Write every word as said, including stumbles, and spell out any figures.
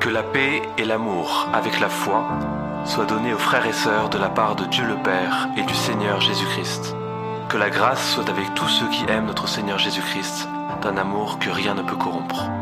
Que la paix et l'amour, avec la foi, soient donnés aux frères et sœurs de la part de Dieu le Père et du Seigneur Jésus-Christ. Que la grâce soit avec tous ceux qui aiment notre Seigneur Jésus-Christ, d'un amour que rien ne peut corrompre.